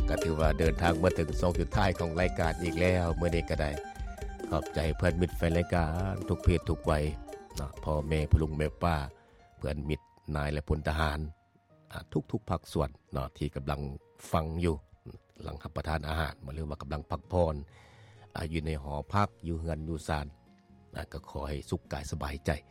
ก็ถือว่าเดินทางมาถึงช่วงสุดท้ายของรายการอีกแล้วเมื่อนี้ก็ได้ขอบใจเพื่อนมิตรแฟนรายการทุกเพศทุกวัยพ่อแม่พ่อลุงแม่ป้าเพื่อนมิตรนายและพลทหารทุกภาคส่วนที่กำลังฟังอยู่หลังรับประทานอาหารหรือว่ากำลังพักผ่อนอยู่ในหอพักอยู่เฮือนอยู่ศาลก็ขอให้สุขกายสบายใจ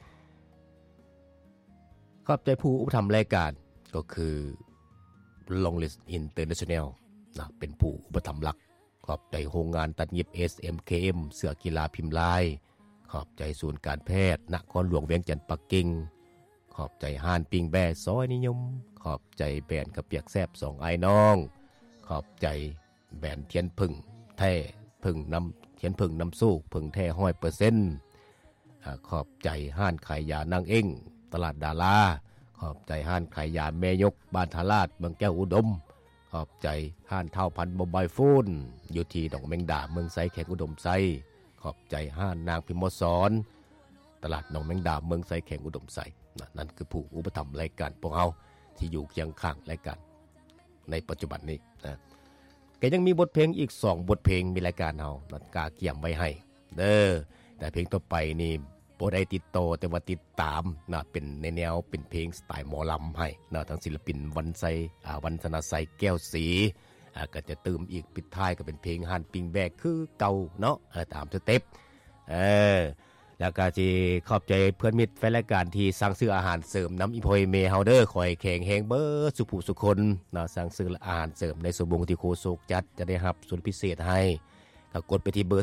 ขอบใจผู้อุปถัมภ์รายการก็คือ Longlist International เป็นผู้อุปถัมภ์หลักขอบใจโรงงานตัดเย็บ SMKM เสื้อกีฬาพิมพ์ลายขอบใจศูนย์การแพทย์นครหลวงเวียงจันทน์ปักกิ่งขอบใจห้านปิงแบ่ซอยนิยมขอบใจแบรนด์กระเปียกแซบ2ไอ้น้องขอบใจแบรนด์เทียนผึ่งแท้ผึ่งน้ำเทียนผึ่งน้ำสู้ผึ่งแท้ 100% ขอบใจห้านขายยานางเอ็งตลาดดาราขอบใจห้านขายยาแม่ยกบ้านทาราชเมืองแก้วอุดมขอบใจห้านเท่าพันโมบายโฟนอยู่ที่หนองแมงดาเมืองไซแขงอุดมไซขอบใจห้านนางพิมพ์สอนตลาดหนองแมงดาเมืองไซแขงอุดมไซนั่นคือผู้อุปถัมภ์รายการพวกเราที่อยู่เคียงข้างรายการในปัจจุบันนี้ก็ยังมีบทเพลงอีก2บทเพลงมีรายการเฮากาเกี่ยมไว้ให้แต่เพลงต่อไปนี่บ่ได้ติดต่อแต่ว่าติดตามเป็นในแนวเป็นเพลงสไตล์หมอลำให้ทั้งศิลปินวันไซวันธนไซแก้วศรีก็จะเติมอีกปิดท้ายก็เป็นเพลงหันปิงแบกคือเก่าเนาะตามสเต็ปแล้วก็สิขอบใจเพื่อนมิตรแฟนรายการที่สั่งซื้ออาหารเสริมน้ำอีโพยเมเฮาเดอร์คอยแข็งแฮงเบอร์สุผู้สุคนสั่งซื้ออาหารเสริมในสมบงที่โคโซกจัดจะได้รับส่วนพิเศษให้ก็กดไปที่เบอร์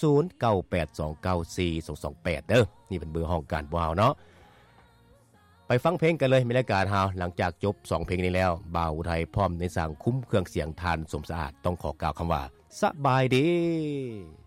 02098294228นี่เป็นเบอร์ห้องการบ่าวเนาะไปฟังเพลงกันเลยมีรายการเฮาหลังจากจบ2เพลงนี้แล้วบ่าวอุทัยพร้อมในสร้างคุ้มเครื่องเสียงทานสมสะอาดต้องขอกล่าวคำว่าสบายดี